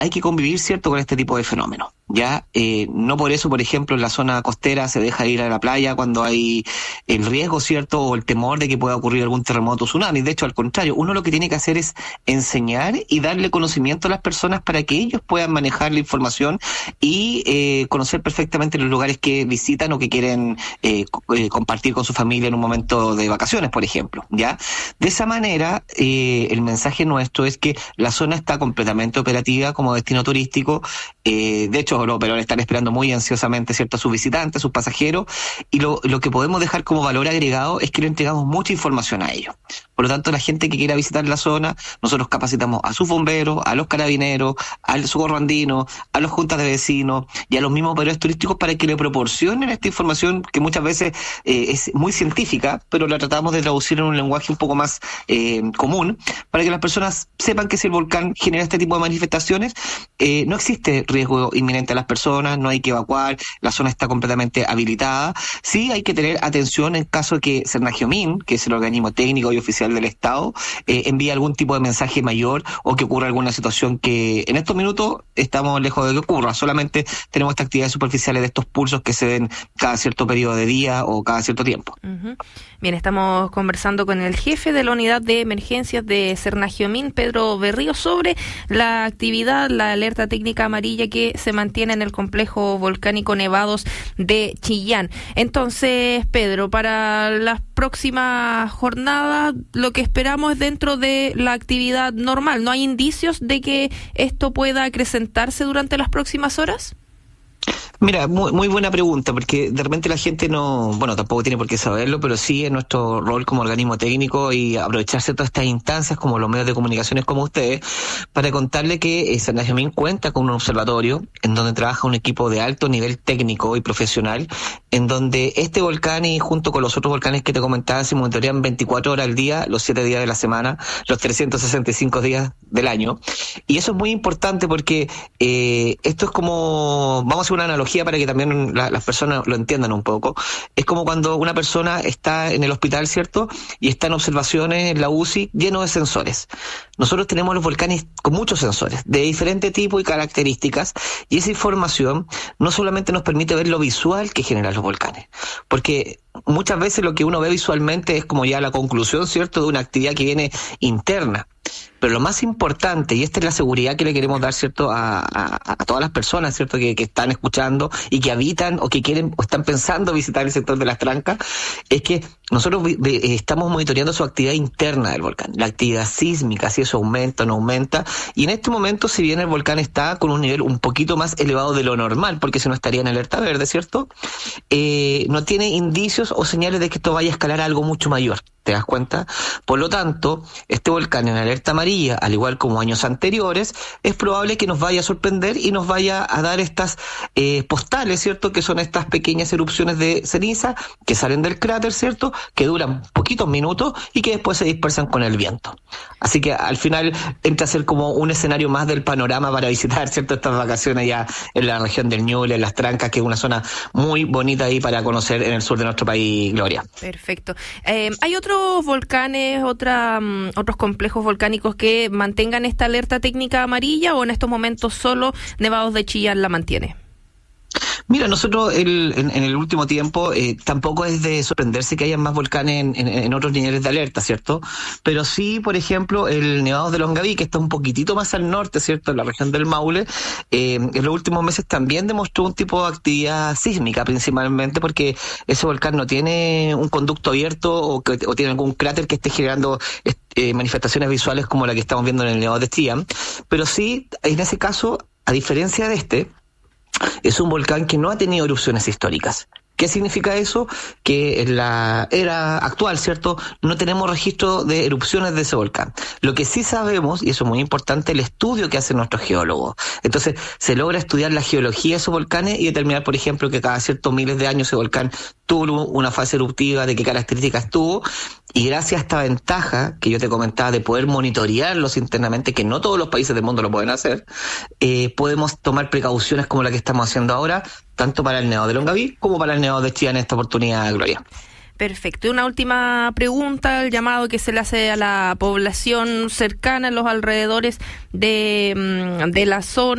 hay que convivir, ¿cierto?, con este tipo de fenómenos. Ya, no por eso, por ejemplo, en la zona costera se deja ir a la playa cuando hay el riesgo, ¿cierto?, o el temor de que pueda ocurrir algún terremoto o tsunami. De hecho, al contrario, uno lo que tiene que hacer es enseñar y darle conocimiento a las personas para que ellos puedan manejar la información y conocer perfectamente los lugares que visitan o que quieren compartir con su familia en un momento de vacaciones, por ejemplo. Ya, de esa manera, el mensaje nuestro es que la zona está completamente operativa como destino turístico. De hecho, los operadores están esperando muy ansiosamente, ¿cierto?, a sus visitantes, a sus pasajeros, y lo que podemos dejar como valor agregado es que le entregamos mucha información a ellos. Por lo tanto, la gente que quiera visitar la zona, nosotros capacitamos a sus bomberos, a los carabineros, al socorro andino, a los juntas de vecinos y a los mismos operadores turísticos para que le proporcionen esta información que muchas veces es muy científica, pero la tratamos de traducir en un lenguaje un poco más común, para que las personas sepan que si el volcán genera este tipo de manifestaciones, no existe riesgo inminente a las personas, no hay que evacuar, la zona está completamente habilitada. Sí hay que tener atención en caso de que Cernagiomín, que es el organismo técnico y oficial del Estado, envíe algún tipo de mensaje mayor o que ocurra alguna situación que en estos minutos estamos lejos de que ocurra. Solamente tenemos estas actividades superficiales de estos pulsos que se ven cada cierto periodo de día o cada cierto tiempo. Uh-huh. Bien, estamos conversando con el jefe de la unidad de emergencias de Cernagiomín, Pedro Berrío, sobre la actividad, la alerta técnica amarilla que se mantiene en el complejo volcánico Nevados de Chillán. Entonces, Pedro, para las próximas jornadas, lo que esperamos es dentro de la actividad normal. ¿No hay indicios de que esto pueda acrecentarse durante las próximas horas? Mira, muy buena pregunta, porque de repente la gente tampoco tiene por qué saberlo, pero sí es nuestro rol como organismo técnico y aprovecharse de todas estas instancias como los medios de comunicaciones como ustedes, para contarle que Cernagiomín cuenta con un observatorio en donde trabaja un equipo de alto nivel técnico y profesional, en donde este volcán y junto con los otros volcanes que te comentaba se monitorean 24 horas al día, los 7 días de la semana, los 365 días del año. Y eso es muy importante porque esto es como, vamos a hacer una analogía para que también las personas lo entiendan un poco. Es como cuando una persona está en el hospital, ¿cierto?, y está en observaciones en la UCI lleno de sensores. Nosotros tenemos los volcanes con muchos sensores de diferente tipo y características, y esa información no solamente nos permite ver lo visual que generan los volcanes, porque muchas veces lo que uno ve visualmente es como ya la conclusión, ¿cierto?, de una actividad que viene interna. Pero lo más importante, y esta es la seguridad que le queremos dar, ¿cierto?, a todas las personas, ¿cierto?, que están escuchando y que habitan o que quieren o están pensando visitar el sector de Las Trancas, es que nosotros estamos monitoreando su actividad interna del volcán, la actividad sísmica, si eso aumenta o no aumenta, y en este momento, si bien el volcán está con un nivel un poquito más elevado de lo normal, porque si no estaría en alerta verde, ¿cierto?, no tiene indicios o señales de que esto vaya a escalar a algo mucho mayor. ¿Te das cuenta? Por lo tanto, este volcán en alerta amarilla, al igual como años anteriores, es probable que nos vaya a sorprender y nos vaya a dar estas postales, ¿cierto?, que son estas pequeñas erupciones de ceniza que salen del cráter, ¿cierto?, que duran poquitos minutos y que después se dispersan con el viento. Así que al final entra a ser como un escenario más del panorama para visitar, ¿cierto?, estas vacaciones ya en la región del Ñuble, en Las Trancas, que es una zona muy bonita ahí para conocer en el sur de nuestro país, Gloria. Perfecto. ¿Hay otros volcanes, otros complejos volcánicos que mantengan esta alerta técnica amarilla, o en estos momentos solo Nevados de Chillán la mantiene? Mira, nosotros en el último tiempo tampoco es de sorprenderse que haya más volcanes en otros niveles de alerta, ¿cierto? Pero sí, por ejemplo, el Nevados de Longaví, que está un poquitito más al norte, ¿cierto?, en la región del Maule, en los últimos meses también demostró un tipo de actividad sísmica, principalmente porque ese volcán no tiene un conducto abierto o tiene algún cráter que esté generando manifestaciones visuales como la que estamos viendo en el Nevado de Chillán. Pero sí, en ese caso, a diferencia de es un volcán que no ha tenido erupciones históricas. ¿Qué significa eso? Que en la era actual, ¿cierto?, no tenemos registro de erupciones de ese volcán. Lo que sí sabemos, y eso es muy importante, el estudio que hacen nuestros geólogos. Entonces, se logra estudiar la geología de esos volcanes y determinar, por ejemplo, que cada ciertos miles de años ese volcán tuvo una fase eruptiva, de qué características tuvo, y gracias a esta ventaja que yo te comentaba de poder monitorearlos internamente, que no todos los países del mundo lo pueden hacer, podemos tomar precauciones como la que estamos haciendo ahora, tanto para el Nevado de Longaví como para el Nevado de Chillán en esta oportunidad, Gloria. Perfecto. Y una última pregunta, el llamado que se le hace a la población cercana en los alrededores de la zona.